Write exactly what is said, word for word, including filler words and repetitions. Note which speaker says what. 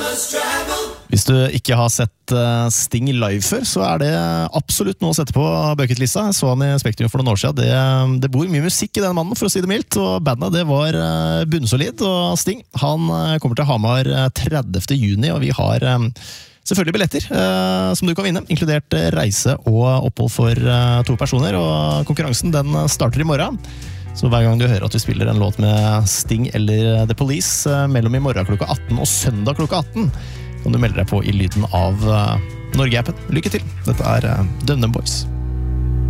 Speaker 1: Hvis du ikke har sett Sting live før, så er det absolutt noe å sette på bucketlista. Jeg så han i Spektrum for noen år siden. Det, det bor mye musikk i den mannen, for å si det mildt, og bandet det var bunnsolid. Og Sting, han kommer til Hamar tredivte juni, og vi har selvfølgelig billetter som du kan vinne, inkludert reise og opphold for to personer, og konkurransen den starter i morgen. Så hver gang du hører at vi spiller en låt med Sting eller The Police mellom i morgen klokka atten og søndag klokka atten, kan du melde deg på i lyden av Norge-appen. Lykke til! Dette er Dønnem Boys.